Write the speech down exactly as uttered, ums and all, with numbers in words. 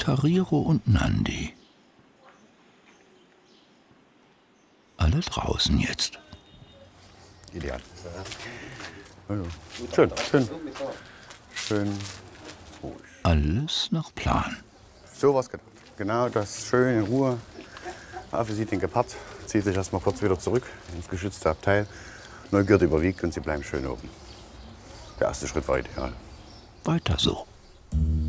Tariro und Nandi. Alle draußen jetzt. Ideal. Also, schön, schön, schön ruhig. Alles nach Plan. So was gedacht. Genau, das schön in Ruhe. Affe sieht den Gepard, zieht sich erstmal kurz wieder zurück ins geschützte Abteil. Neugierde überwiegt und sie bleiben schön oben. Der erste Schritt war ideal. Weiter so.